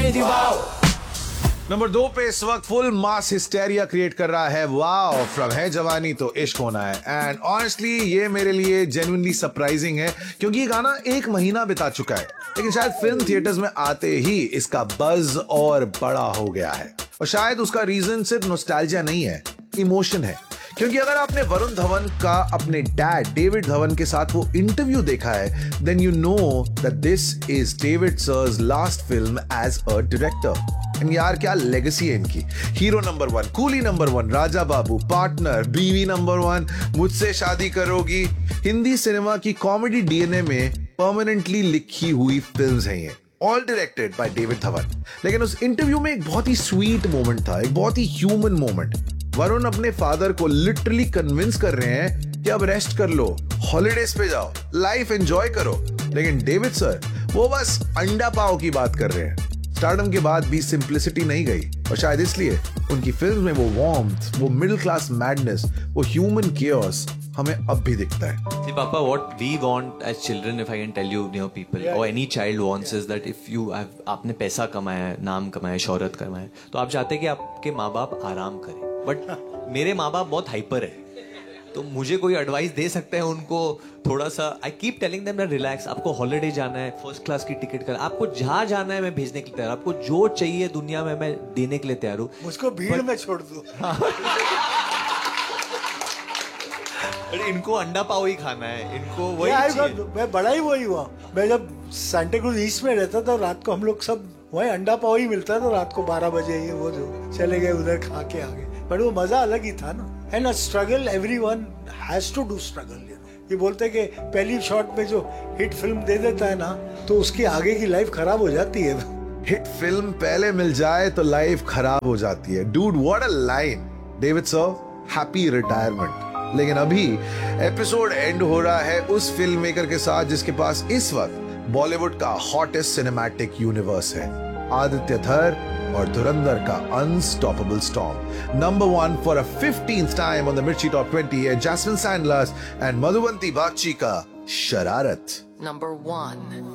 जी wow. Number 2 पे इस वक्त फुल मास हिस्टेरिया क्रिएट कर रहा है वाओ फ्रॉम है जवानी तो इश्क होना है। एंड ऑनेस्टली ये मेरे लिए जेन्युइनली सरप्राइजिंग है क्योंकि ये गाना 1 महीना बिता चुका है, लेकिन शायद फिल्म थिएटर्स में आते ही इसका बज और बड़ा हो गया है। और शायद उसका रीजन सिर्फ नॉस्टैल्जिया नहीं है, इमोशन है। क्योंकि अगर आपने वरुण धवन का अपने डैड डेविड धवन के साथ वो इंटरव्यू देखा है, then you know that this is David sirs last film as a director. यार क्या लेगेसी है इनकी। Hero number 1, coolie number 1, Raja Babu, partner, बीवी नंबर 1, मुझसे शादी करोगी, हिंदी सिनेमा की कॉमेडी डीएनए में परमानेंटली लिखी हुई फिल्म्स हैं ये, all directed by David Dhawan. लेकिन उस इंटरव्यू में एक बहुत ही स्वीट मोमेंट था, एक बहुत ही ह्यूमन मोमेंट। वरुण अपने फादर को लिटरली कन्विंस कर रहे हैं कि अब रेस्ट कर लो, हॉलीडेज पे जाओ, लाइफ एंजॉय करो। लेकिन डेविड सर वो बस अंडा पाव की बात कर रहे हैं। स्टारडम के बाद भी सिंप्लिसिटी नहीं गई और शायद इसलिए उनकी फिल्म में वो वार्मथ, वो मिडिल क्लास मैडनेस, वो ह्यूमन केओस हमें अब भी दिखता है। See, Papa, what we want as children, if I can tell you, people, or any child wants is that if you have, आपने पैसा कमाया है, नाम कमाया है, शोहरत कमाया है, तो आप चाहते हैं कि आपके माँ बाप आराम करें। बट मेरे माँ बाप बहुत हाइपर है, तो मुझे कोई एडवाइस दे सकते हैं उनको थोड़ा सा। I keep telling them that relax, आपको हॉलीडे जाना है, फर्स्ट क्लास की टिकट कर, आपको जहां जाना है मैं भेजने के लिए तैयार, आपको जो चाहिए दुनिया में मैं देने के लिए तैयार हूँ, मुझको भीड़ में छोड़ दो। इनको अंडा पाव ही खाना है, इनको वही चाहिए। मैं बड़ा ही वही हुआ। मैं जब सांता क्रूज ईस्ट में रहता था, रात को हम लोग सब वही अंडा पाव ही मिलता था, रात को 12 बजे ये वो जो चले गए उधर खा के आ गए। बट वो मजा अलग ही था ना। And a struggle, everyone has to do struggle. ये बोलते हैं कि पहली शॉट में जो हिट फिल्म दे देता है ना, तो उसकी आगे की लाइफ खराब हो जाती है। हिट फिल्म पहले मिल जाए तो लाइफ खराब हो जाती है। Dude what a line. David sir happy retirement. लेकिन अभी एपिसोड एंड हो रहा है उस फिल्म मेकर के साथ जिसके पास इस वक्त बॉलीवुड का हॉटेस्ट सिनेमैटिक यूनिवर्स है, आदित्य धर और धुरंधर का unstoppable storm. Number 1 for a 15th time on the मिर्ची टॉप 20 है जैस्मिन सैंडलर्स एंड मधुवंती बागची का शरारत। नंबर 1